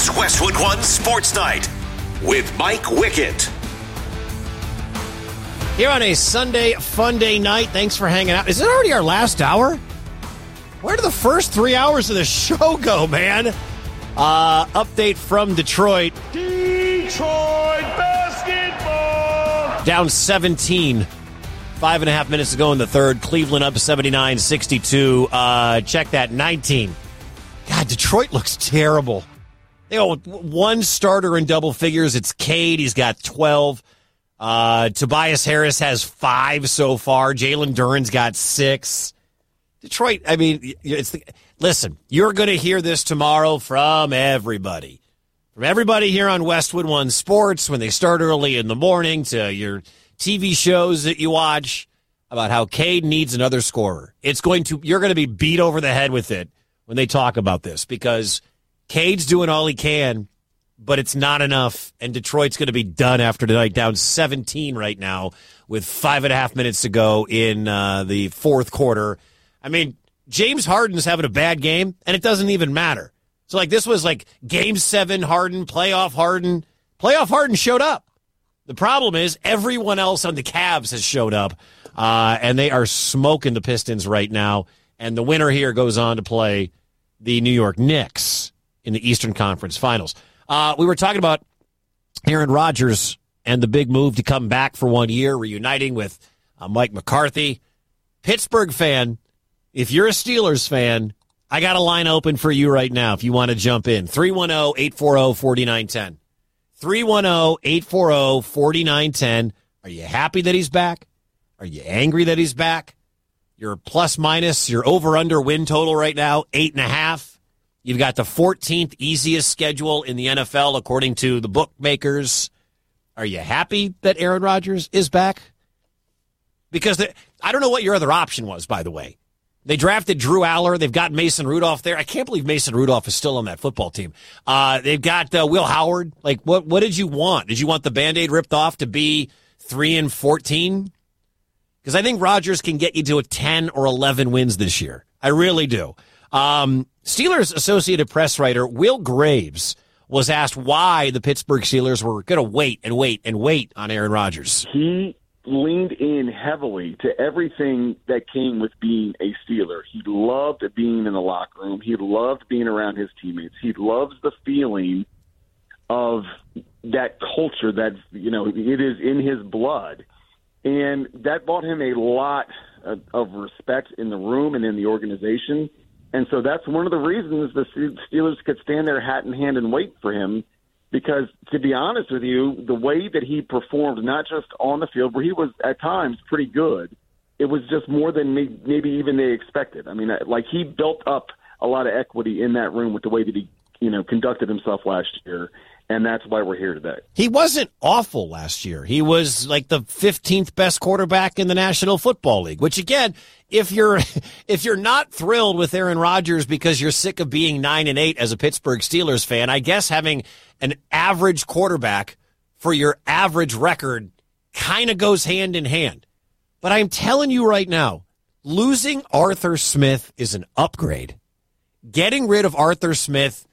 It's Westwood One Sports Night with Mike Wickett. Here on a Sunday fun day night. Thanks for hanging out. Is it already our last hour? Where did the first 3 hours of the show go, man? Update from Detroit. Detroit basketball. Down 17. 5.5 minutes to go in the third. Cleveland up 79-62. Check that, 19. God, Detroit looks terrible. They got one starter in double figures. It's Cade. He's got 12. Tobias Harris has 5 so far. Jalen Duren's got 6. Detroit, I mean, listen, you're going to hear this tomorrow from everybody. From everybody here on Westwood One Sports when they start early in the morning to your TV shows that you watch about how Cade needs another scorer. You're going to be beat over the head with it when they talk about this because Cade's doing all he can, but it's not enough, and Detroit's going to be done after tonight, down 17 right now with 5.5 minutes to go in the fourth quarter. I mean, James Harden's having a bad game, and it doesn't even matter. So, this was Game 7 Harden, playoff Harden. Playoff Harden showed up. The problem is everyone else on the Cavs has showed up, and they are smoking the Pistons right now, and the winner here goes on to play the New York Knicks in the Eastern Conference Finals. We were talking about Aaron Rodgers and the big move to come back for 1 year, reuniting with Mike McCarthy. Pittsburgh fan, if you're a Steelers fan, I got a line open for you right now if you want to jump in. 310-840-4910. 310-840-4910. Are you happy that he's back? Are you angry that he's back? Your plus-minus, your over-under win total right now, 8.5. You've got the 14th easiest schedule in the NFL, according to the bookmakers. Are you happy that Aaron Rodgers is back? Because I don't know what your other option was, by the way. They drafted Drew Aller. They've got Mason Rudolph there. I can't believe Mason Rudolph is still on that football team. They've got Will Howard. What did you want? Did you want the Band-Aid ripped off to be 3-14? Because I think Rodgers can get you to a 10 or 11 wins this year. I really do. Steelers Associated Press writer Will Graves was asked why the Pittsburgh Steelers were going to wait and wait and wait on Aaron Rodgers. He leaned in heavily to everything that came with being a Steeler. He loved being in the locker room. He loved being around his teammates. He loves the feeling of that culture that, it is in his blood. And that brought him a lot of respect in the room and in the organization. And so that's one of the reasons the Steelers could stand their hat in hand and wait for him. Because, to be honest with you, the way that he performed, not just on the field, where he was at times pretty good, it was just more than maybe even they expected. I mean, he built up a lot of equity in that room with the way that he, conducted himself last year. And that's why we're here today. He wasn't awful last year. He was the 15th best quarterback in the National Football League, which again, if you're not thrilled with Aaron Rodgers because you're sick of being 9-8 as a Pittsburgh Steelers fan, I guess having an average quarterback for your average record kind of goes hand in hand. But I'm telling you right now, losing Arthur Smith is an upgrade. Getting rid of Arthur Smith